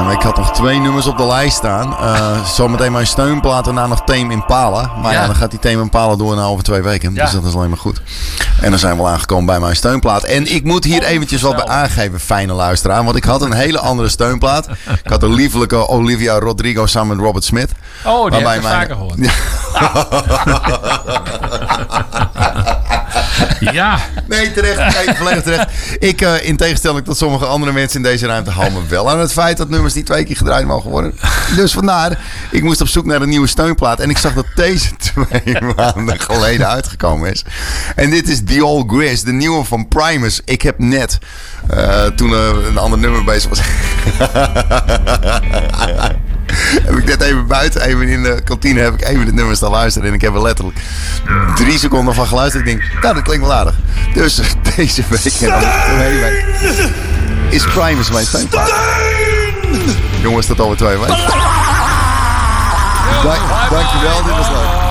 Ik had nog 2 nummers op de lijst staan. Zometeen mijn steunplaat en daarna nog Tame Impala. Maar dan gaat die Tame Impala door naar over 2 weken. Ja. Dus dat is alleen maar goed. En dan zijn we al aangekomen bij mijn steunplaat. En ik moet hier eventjes wat bij aangeven, fijne luisteraar. Want ik had een hele andere steunplaat. Ik had de liefelijke Olivia Rodrigo samen met Robert Smith. Oh, die heb ik vaker gehoord. Ja. Nee, terecht. Nee, volledig terecht. Ik, in tegenstelling tot sommige andere mensen in deze ruimte, hou me wel aan het feit dat nummers niet 2 keer gedraaid mogen worden. Dus vandaar, ik moest op zoek naar een nieuwe steunplaat. En ik zag dat deze 2 maanden geleden uitgekomen is. En dit is The Old Grizz, de nieuwe van Primus. Ik heb net, toen een ander nummer bezig was... heb ik net even buiten, even in de kantine, heb ik even het nummer staan luisteren. En ik heb er letterlijk 3 seconden van geluisterd. Ik denk, nou, dat klinkt wel aardig. Dus deze week is Primus mijn steunplaat. Jongens, tot over 2 weken. Dankjewel, dit was leuk.